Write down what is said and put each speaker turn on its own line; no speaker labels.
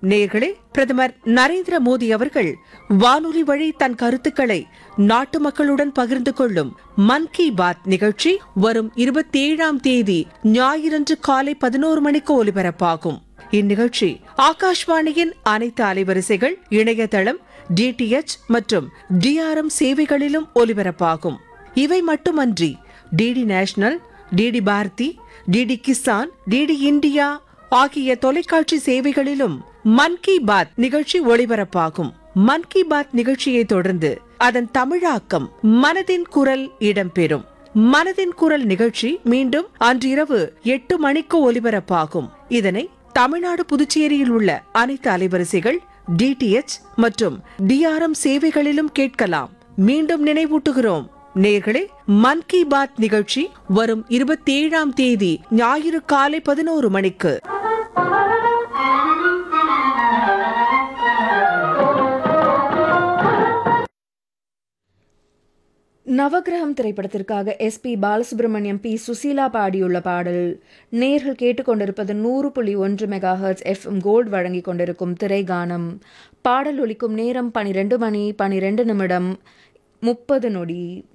நேயர்களே, பிரதமர் நரேந்திர மோடி அவர்கள் வானொலி வழி தன் கருத்துக்களை நாட்டு மக்களுடன் பகிர்ந்து கொள்ளும் மன் கி பாத் நிகழ்ச்சி வரும் 27ஆம் தேதி ஞாயிறன்று காலை 11 மணிக்கு ஒலிபரப்பாகும். இந்நிகழ்ச்சி ஆகாஷ்வாணியின் அனைத்து அலைவரிசைகள், இணையதளம், டிடிஎச் மற்றும் டிஆர்எம் சேவைகளிலும் ஒலிபரப்பாகும். இவை மட்டுமன்றி DD national, DD Bharathi, DD Kisan, DD India ஆகிய தொலைக்காட்சி சேவைகளிலும் மன் கி பாத் நிகழ்ச்சி ஒளிபரப்பாகும். மன் கி பாத் நிகழ்ச்சியை தொடர்ந்து அதன் தமிழாக்கம் மனதின் குரல் இடம்பெறும். மனதின் குரல் நிகழ்ச்சி மீண்டும் அன்றிரவு 8 மணிக்கு ஒலிபரப்பாகும். இதனை தமிழ்நாடு, புதுச்சேரியில் உள்ள அனைத்து அலைவரிசைகள், டிடிஎச் மற்றும் டிஆர்எம் சேவைகளிலும் கேட்கலாம். மீண்டும் நினைவூட்டுகிறோம் நேயர்களே, மன் கி பாத் நிகழ்ச்சி வரும் 27ஆம் தேதி ஞாயிறு காலை 11 மணிக்கு.
நவகிரகம் திரைப்படத்திற்காக எஸ்பி பாலசுப்ரமணியம், பி சுசீலா பாடியுள்ள பாடல். நேர்கள் கேட்டுக்கொண்டிருப்பது 100.1 மெகாஹெர்ட்ஸ் FM கோல்ட் வழங்கிக் கொண்டிருக்கும் திரைகானம். பாடல் ஒலிக்கும் நேரம் 12 மணி 12 நிமிடம் 30 நொடி.